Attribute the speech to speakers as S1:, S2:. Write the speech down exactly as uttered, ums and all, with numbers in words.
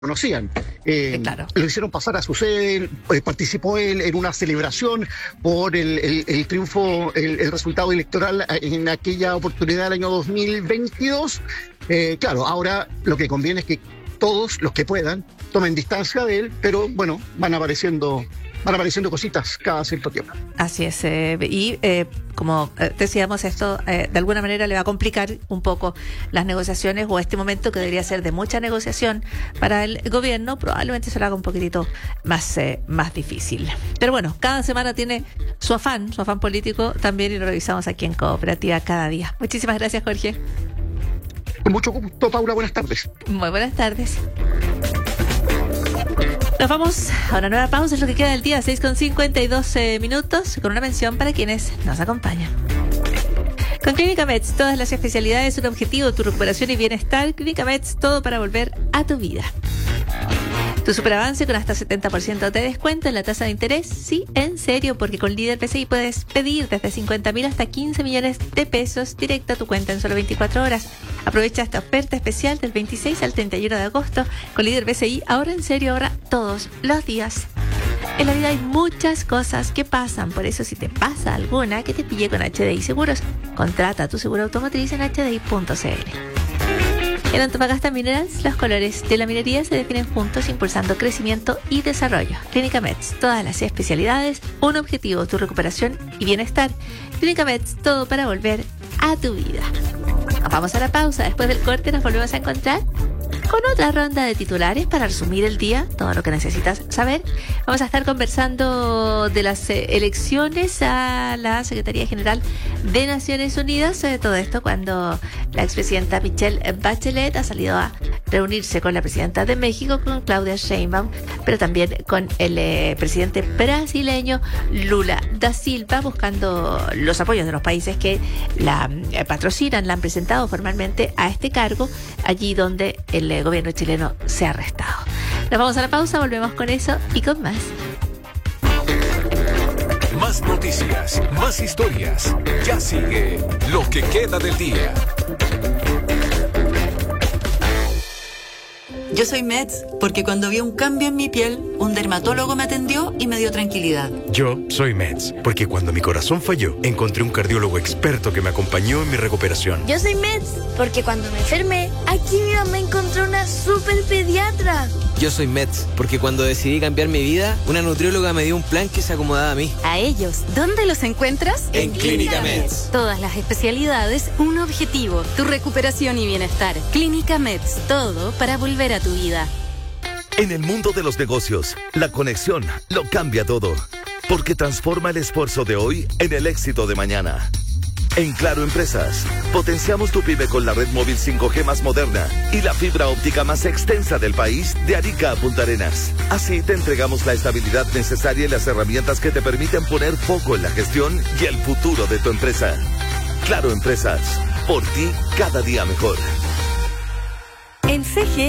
S1: conocían. Eh,
S2: Sí, claro.
S1: Lo hicieron pasar a su sede, eh, participó él en una celebración por el, el- el triunfo, el, el resultado electoral en aquella oportunidad del año dos mil veintidós. Eh, claro, ahora lo que conviene es que todos los que puedan tomen distancia de él, pero bueno, van apareciendo, van apareciendo cositas cada cierto tiempo.
S2: Así es. eh, y eh, como eh, decíamos, esto eh, de alguna manera le va a complicar un poco las negociaciones, o este momento que debería ser de mucha negociación para el gobierno, probablemente se lo haga un poquitito más, eh, más difícil. Pero bueno, cada semana tiene su afán, su afán político también, y lo revisamos aquí en Cooperativa cada día. Muchísimas gracias, Jorge.
S1: Con mucho gusto, Paula, buenas tardes.
S2: Muy buenas tardes. Nos vamos a una nueva pausa, es lo que queda del día, seis con cincuenta y dos eh, minutos, con una mención para quienes nos acompañan. Con Clínica Meds, todas las especialidades, un objetivo, tu recuperación y bienestar. Clínica Meds, todo para volver a tu vida. Tu superavance con hasta setenta por ciento de descuento en la tasa de interés. Sí, en serio, porque con Líder P C I puedes pedir desde cincuenta mil hasta quince millones de pesos directo a tu cuenta en solo veinticuatro horas. Aprovecha esta oferta especial del veintiséis al treinta y uno de agosto. Con Líder P C I, ahora en serio, ahora todos los días. En la vida hay muchas cosas que pasan, por eso si te pasa alguna, que te pille con H D I Seguros. Contrata tu seguro automotriz en h d i punto c l. En Antofagasta Minerals, los colores de la minería se definen juntos, impulsando crecimiento y desarrollo. Clínica Meds, todas las especialidades, un objetivo, tu recuperación y bienestar. Clínica Meds, todo para volver a tu vida. Nos vamos a la pausa. Después del corte nos volvemos a encontrar con otra ronda de titulares para resumir el día, todo lo que necesitas saber. Vamos a estar conversando de las eh, elecciones a la Secretaría General de Naciones Unidas. Eh, todo esto cuando la expresidenta Michelle Bachelet ha salido a reunirse con la presidenta de México, con Claudia Sheinbaum, pero también con el eh, presidente brasileño Lula da Silva, buscando los apoyos de los países que la eh, patrocinan, la han presentado formalmente a este cargo, allí donde el eh, gobierno chileno se ha arrestado. Nos vamos a la pausa, volvemos con eso y con más.
S3: Más noticias, más historias. Ya sigue lo que queda del día.
S4: Yo soy Meds porque cuando vi un cambio en mi piel, un dermatólogo me atendió y me dio tranquilidad.
S5: Yo soy Meds porque cuando mi corazón falló, encontré un cardiólogo experto que me acompañó en mi recuperación.
S6: Yo soy Meds porque cuando me enfermé, aquí mi mamá encontró una super pediatra.
S7: Yo soy Meds porque cuando decidí cambiar mi vida, una nutrióloga me dio un plan que se acomodaba a mí.
S8: A ellos, ¿dónde los encuentras?
S7: En Clínica Meds.
S8: Todas las especialidades, un objetivo, tu recuperación y bienestar. Clínica Meds, todo para volver a tu vida.
S9: En el mundo de los negocios, la conexión lo cambia todo, porque transforma el esfuerzo de hoy en el éxito de mañana. En Claro Empresas, potenciamos tu pyme con la red móvil cinco G más moderna y la fibra óptica más extensa del país, de Arica a Punta Arenas. Así te entregamos la estabilidad necesaria y las herramientas que te permiten poner foco en la gestión y el futuro de tu empresa. Claro Empresas, por ti cada día mejor.
S8: En C G